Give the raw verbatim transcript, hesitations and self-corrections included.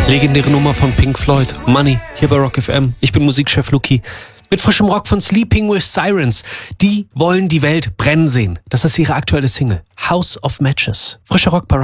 Legendäre Nummer von Pink Floyd, Money, hier bei Rock F M. Ich bin Musikchef Luki. Mit frischem Rock von Sleeping with Sirens. Die wollen die Welt brennen sehen. Das ist ihre aktuelle Single. House of Matches. Frischer Rock bei